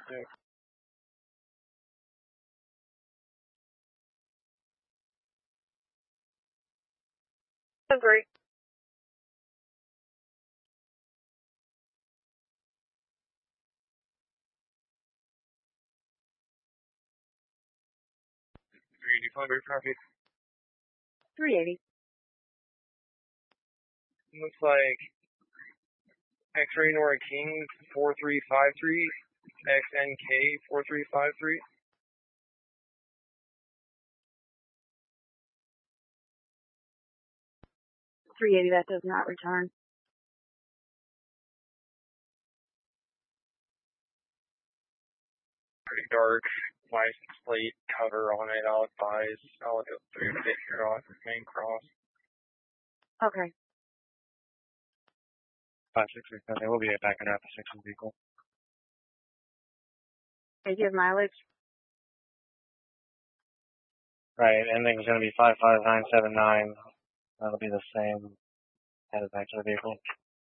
Yeah. Agree. Traffic. 380. Looks like X-Ray Nora King 4353, XNK 4353. 380, that does not return. Pretty dark. License plate cover on it. I'll advise. I'll go through to get here on main cross. Okay. 5667. They will be back in after 6 vehicle. They give mileage. Right, ending is going to be 55979. That'll be the same. Headed back to the vehicle.